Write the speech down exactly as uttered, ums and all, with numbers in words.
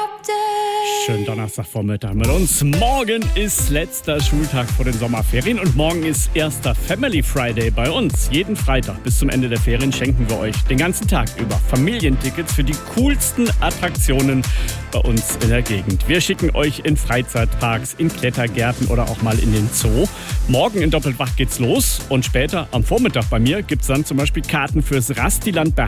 Schönen Donnerstagvormittag mit uns. Morgen ist letzter Schultag vor den Sommerferien und morgen ist erster Family Friday bei uns. Jeden Freitag bis zum Ende der Ferien schenken wir euch den ganzen Tag über Familientickets für die coolsten Attraktionen bei uns in der Gegend. Wir schicken euch in Freizeitparks, in Klettergärten oder auch mal in den Zoo. Morgen in Doppelt wach geht's los und später am Vormittag bei mir gibt's dann zum Beispiel Karten fürs Rastiland bei